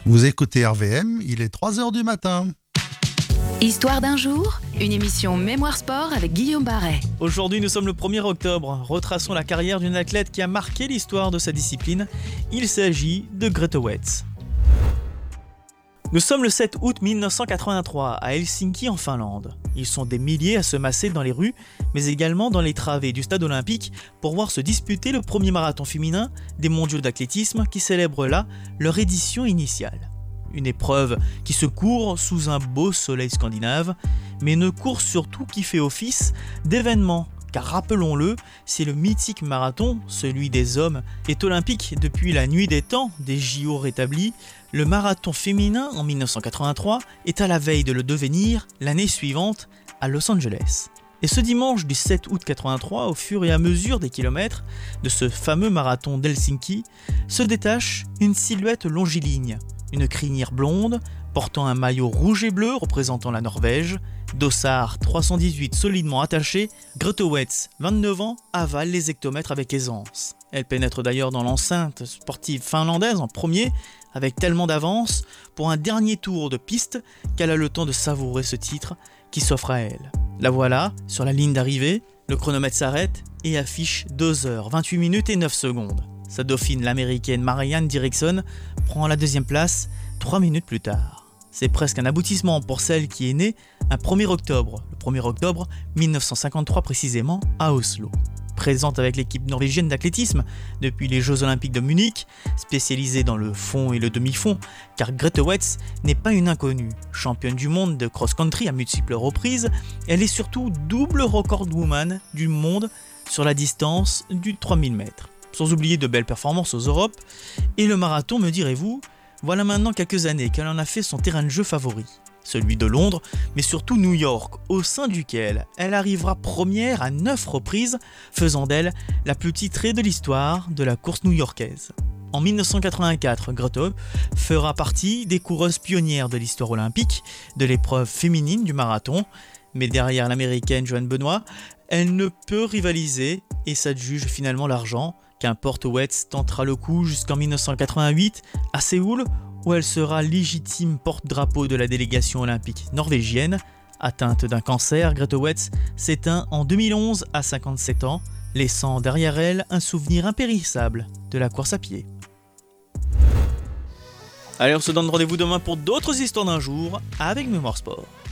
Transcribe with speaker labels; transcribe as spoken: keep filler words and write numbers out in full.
Speaker 1: Vous écoutez R V M, il est trois heures du matin.
Speaker 2: Histoire d'un jour, une émission Mémoire Sport avec Guillaume Barret.
Speaker 3: Aujourd'hui, nous sommes le premier octobre. Retraçons la carrière d'une athlète qui a marqué l'histoire de sa discipline. Il s'agit de Grete Waitz. Nous sommes le sept août mille neuf cent quatre-vingt-trois à Helsinki en Finlande. Ils sont des milliers à se masser dans les rues, mais également dans les travées du stade olympique pour voir se disputer le premier marathon féminin des mondiaux d'athlétisme qui célèbrent là leur édition initiale. Une épreuve qui se court sous un beau soleil scandinave, mais une course surtout qui fait office d'événement. Car rappelons-le, si le mythique marathon, celui des hommes, est olympique depuis la nuit des temps des J O rétablis, le marathon féminin en mille neuf cent quatre-vingt-trois est à la veille de le devenir l'année suivante à Los Angeles. Et ce dimanche du sept août quatre-vingt-trois, au fur et à mesure des kilomètres de ce fameux marathon d'Helsinki, se détache une silhouette longiligne, une crinière blonde, portant un maillot rouge et bleu représentant la Norvège, dossard trois cent dix-huit solidement attaché, Grete Waitz, vingt-neuf ans, avale les hectomètres avec aisance. Elle pénètre d'ailleurs dans l'enceinte sportive finlandaise en premier, avec tellement d'avance, pour un dernier tour de piste qu'elle a le temps de savourer ce titre qui s'offre à elle. La voilà, sur la ligne d'arrivée, le chronomètre s'arrête et affiche deux heures vingt-huit minutes et neuf secondes. Sa dauphine, l'américaine Marianne Dirickson, prend la deuxième place trois minutes plus tard. C'est presque un aboutissement pour celle qui est née un premier octobre, le premier octobre mille neuf cent cinquante-trois précisément, à Oslo. Présente avec l'équipe norvégienne d'athlétisme depuis les Jeux Olympiques de Munich, spécialisée dans le fond et le demi-fond, car Grete Waitz n'est pas une inconnue. Championne du monde de cross-country à multiples reprises, elle est surtout double recordwoman du monde sur la distance du trois mille mètres. Sans oublier de belles performances aux Europes, et le marathon, me direz-vous, voilà maintenant quelques années qu'elle en a fait son terrain de jeu favori. Celui de Londres, mais surtout New York, au sein duquel elle arrivera première à neuf reprises, faisant d'elle la plus titrée de l'histoire de la course new-yorkaise. En mille neuf cent quatre-vingt-quatre, Grete fera partie des coureuses pionnières de l'histoire olympique, de l'épreuve féminine du marathon, mais derrière l'américaine Joanne Benoît, elle ne peut rivaliser et s'adjuge finalement l'argent. Qu'importe, Waitz tentera le coup jusqu'en mille neuf cent quatre-vingt-huit à Séoul, où elle sera légitime porte-drapeau de la délégation olympique norvégienne. Atteinte d'un cancer, Grete Waitz s'éteint en deux mille onze à cinquante-sept ans, laissant derrière elle un souvenir impérissable de la course à pied. Allez, on se donne rendez-vous demain pour d'autres histoires d'un jour avec Mémoire Sport.